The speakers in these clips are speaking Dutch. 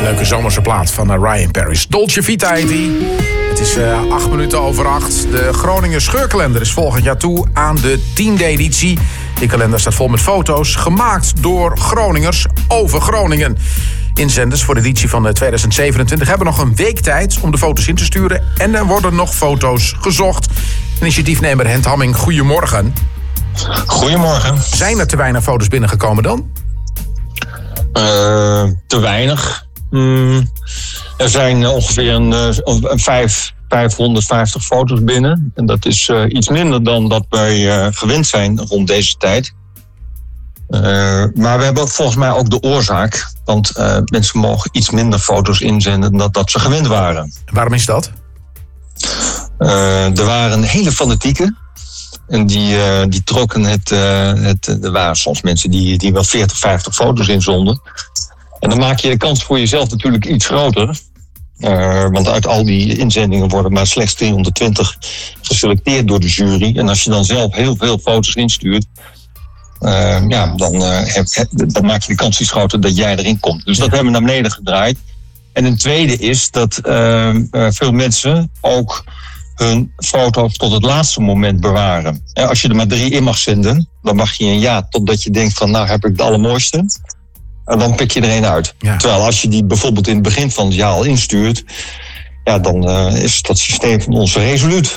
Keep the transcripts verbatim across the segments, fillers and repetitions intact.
Leuke zomerse plaat van uh, Ryan Paris. Dolce Vita heet die. Het is uh, acht minuten over acht. De Groningen Scheurkalender is volgend jaar toe aan de tiende editie. Die kalender staat vol met foto's, gemaakt door Groningers over Groningen. Inzenders voor de editie van tweeduizend zevenentwintig hebben nog een week tijd om de foto's in te sturen. En er worden nog foto's gezocht. Initiatiefnemer Hent Hamming, goedemorgen. Goedemorgen. Zijn er te weinig foto's binnengekomen dan? Uh, te weinig. Mm, er zijn ongeveer een, een vijf, vijfhonderdvijftig foto's binnen. En dat is uh, iets minder dan dat wij uh, gewend zijn rond deze tijd. Uh, maar we hebben volgens mij ook de oorzaak. Want uh, mensen mogen iets minder foto's inzenden dan dat, dat ze gewend waren. Waarom is dat? Uh, er waren hele fanatieken. En die, uh, die trokken het, uh, het... Er waren soms mensen die, die wel veertig, vijftig foto's inzonden. En dan maak je de kans voor jezelf natuurlijk iets groter. Uh, want uit al die inzendingen worden maar slechts driehonderdtwintig geselecteerd door de jury. En als je dan zelf heel veel foto's instuurt... Uh, ja, dan, uh, heb, dan maak je de kans iets groter dat jij erin komt. Dus dat hebben we naar beneden gedraaid. En een tweede is dat uh, uh, veel mensen ook hun foto's tot het laatste moment bewaren. En als je er maar drie in mag zenden, dan mag je een jaar totdat je denkt van nou heb ik de allermooiste. En dan pik je er een uit. Ja. Terwijl als je die bijvoorbeeld in het begin van het jaar al instuurt, ja, dan uh, is dat systeem van ons resoluut.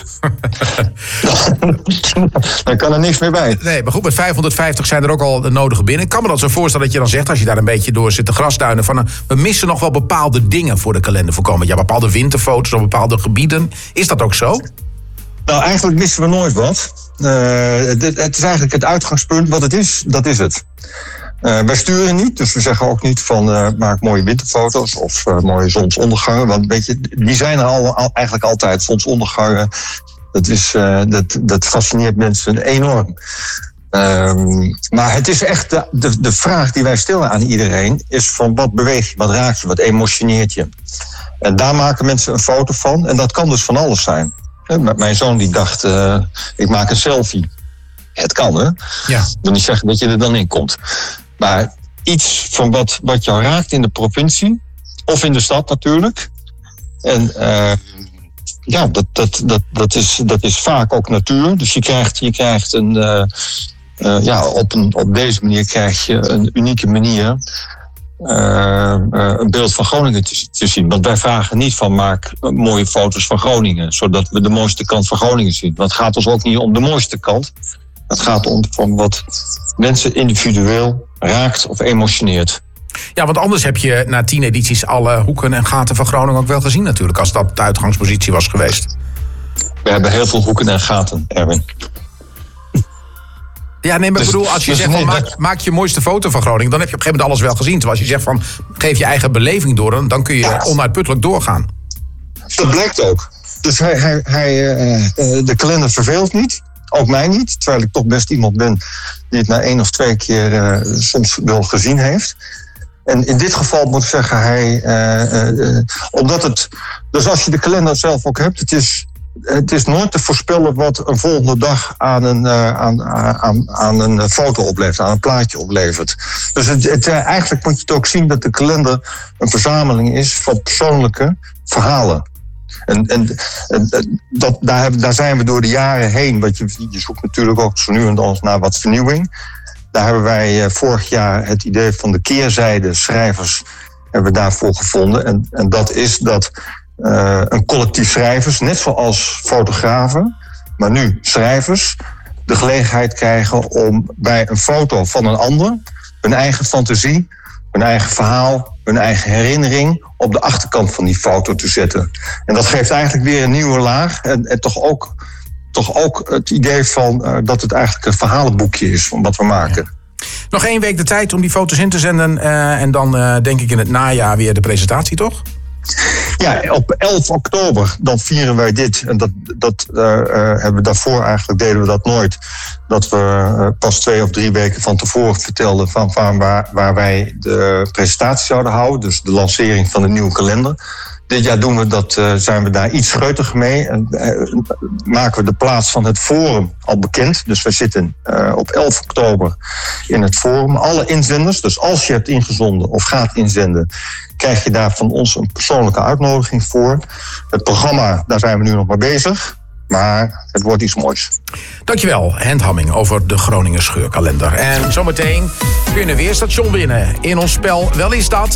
Dan kan er niks meer bij. Nee, maar goed, met vijfhonderdvijftig zijn er ook al de nodige binnen. Ik kan me dat zo voorstellen dat je dan zegt, als je daar een beetje door zit te grasduinen, van uh, we missen nog wel bepaalde dingen voor de kalender voor komend jaar. Bepaalde winterfoto's of bepaalde gebieden. Is dat ook zo? Nou, eigenlijk missen we nooit wat. Uh, het, het is eigenlijk het uitgangspunt. Wat het is, dat is het. Uh, wij sturen niet, dus we zeggen ook niet van uh, maak mooie winterfoto's of uh, mooie zonsondergangen. Want weet je, die zijn er al, al, eigenlijk altijd. Zonsondergangen, dat, is, uh, dat, dat fascineert mensen enorm. Um, maar het is echt de, de, de vraag die wij stellen aan iedereen is van wat beweegt je, wat raakt je, wat emotioneert je. En daar maken mensen een foto van en dat kan dus van alles zijn. Mijn zoon die dacht, uh, ik maak een selfie. Het kan, hè? Ja. Ik wil niet zeggen dat je er dan in komt. Maar iets van wat, wat jou raakt in de provincie, of in de stad natuurlijk. En uh, ja, dat, dat, dat, dat, is, dat is vaak ook natuur. Dus je krijgt, je krijgt een, uh, uh, ja, op, een, op deze manier krijg je een unieke manier uh, uh, een beeld van Groningen te, te zien. Want wij vragen niet van maak mooie foto's van Groningen, zodat we de mooiste kant van Groningen zien. Want het gaat ons ook niet om de mooiste kant. Het gaat om van wat mensen individueel raakt of emotioneert. Ja, want anders heb je na tien edities alle hoeken en gaten van Groningen ook wel gezien natuurlijk, als dat de uitgangspositie was geweest. We hebben heel veel hoeken en gaten, Erwin. Ja, nee, maar ik dus, bedoel, als je dus zegt van maak, maak je mooiste foto van Groningen, dan heb je op een gegeven moment alles wel gezien. Terwijl als je zegt van geef je eigen beleving door, dan kun je ja. onuitputtelijk doorgaan. Dat blijkt ook. Dus hij, hij, hij, uh, de kalender verveelt niet. Ook mij niet, terwijl ik toch best iemand ben die het na één of twee keer uh, soms wel gezien heeft. En in dit geval moet ik zeggen, hij, uh, uh, omdat het, dus als je de kalender zelf ook hebt, het is, het is nooit te voorspellen wat een volgende dag aan een, uh, aan, aan, aan een foto oplevert, aan een plaatje oplevert. Dus het, het, uh, eigenlijk moet je het ook zien dat de kalender een verzameling is van persoonlijke verhalen. En, en, en dat, daar, daar zijn we door de jaren heen, want je, je zoekt natuurlijk ook zo nu en dan naar wat vernieuwing. Daar hebben wij vorig jaar het idee van de keerzijde schrijvers hebben we daarvoor gevonden. En, en dat is dat uh, een collectief schrijvers, net zoals fotografen, maar nu schrijvers, de gelegenheid krijgen om bij een foto van een ander hun eigen fantasie, hun eigen verhaal, hun eigen herinnering op de achterkant van die foto te zetten. En dat geeft eigenlijk weer een nieuwe laag. En, en toch, ook, toch ook het idee van uh, dat het eigenlijk een verhalenboekje is van wat we maken. Ja. Nog één week de tijd om die foto's in te zenden. Uh, en dan uh, denk ik in het najaar weer de presentatie, toch? Ja, op elf oktober dan vieren wij dit. En dat, dat uh, uh, hebben we daarvoor eigenlijk, deden we dat nooit. Dat we uh, pas twee of drie weken van tevoren vertelden van, van waar, waar wij de presentatie zouden houden. Dus de lancering van de nieuwe kalender. Dit jaar doen we dat, uh, zijn we daar iets scheutiger mee. En uh, maken we de plaats van het Forum al bekend. Dus we zitten uh, op elf oktober in het Forum. Alle inzenders, dus als je hebt ingezonden of gaat inzenden, krijg je daar van ons een persoonlijke uitnodiging voor. Het programma, daar zijn we nu nog mee bezig. Maar het wordt iets moois. Dankjewel, Henk Hamming, over de Groningen Scheurkalender. En zometeen kun je een weerstation winnen in ons spel Wel is dat.